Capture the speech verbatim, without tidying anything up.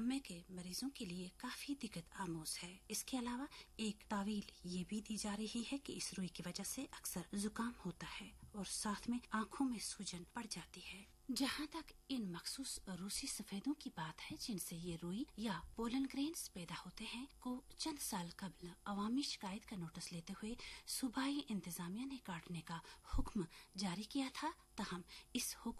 दम्मे के मरीजों के लिए काफी दिक्कत आमोज है। इसके अलावा एक तावील ये भी दी जा रही है कि इस रुई की वजह से अक्सर जुकाम होता है और साथ में आंखों में सूजन पड़ जाती है। जहाँ तक इन मखसूस रूसी सफेदों की बात है जिनसे ये रुई या पोलन ग्रेन्स पैदा होते हैं, को चंद साल कबल अवामी शिकायत का नोटिस लेते हुए सूबाई इंतजामिया ने काटने का हुक्म जारी किया था। तहम इस हुक्म